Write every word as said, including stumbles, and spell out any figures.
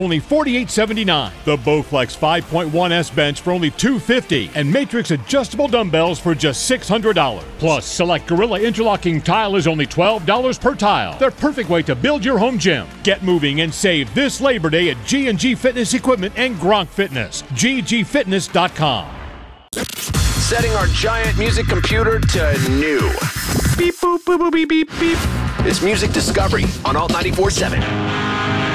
only forty-eight seventy-nine. The Bowflex five point one S bench for only two hundred fifty dollars. And Matrix adjustable dumbbells for just six hundred dollars. Plus, select Gorilla interlocking tile is only twelve dollars per tile. Their perfect way to build your home gym. Get moving and save this Labor Day at G and G Fitness Equipment and Gronk Fitness. G G fitness dot com. Setting our giant music computer to new. Beep, boop, boop, boop, beep, beep, beep. It's Music Discovery on Alt ninety-four point seven.